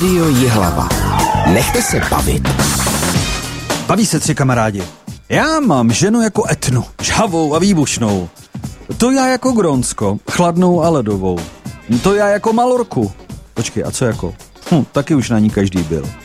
Rádio Jihlava. Nechte se bavit. Baví se 3 kamarádi. Já mám ženu jako Etnu, žhavou a výbušnou. To já jako Grónsko, chladnou a ledovou. To já jako Malorku. Počkej, a co jako? Taky už na ní každý byl.